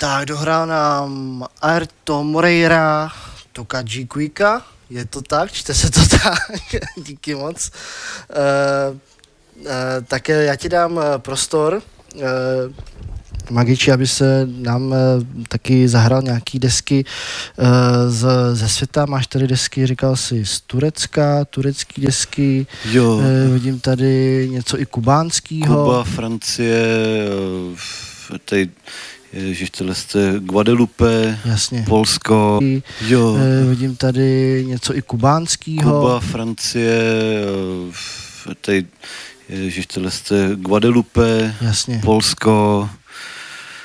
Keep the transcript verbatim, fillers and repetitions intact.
Tak dohrál nám Airto Moreira Tokaji Kuika, je to tak, čte se to tak, díky moc. Uh, uh, tak já ti dám prostor, uh, Magiči, aby se nám uh, taky zahrál nějaký desky uh, z, ze světa. Máš tady desky, říkal jsi, z Turecka, turecký desky, jo. Uh, vidím tady něco i kubánskýho. Kuba, Francie, tady Ježiš, tohle jste Guadeloupe, jasně. Polsko, jo. E, vidím tady něco i kubánskýho. Kuba, Francie, tady Ježiš, tohle jste Guadeloupe, jasně. Polsko.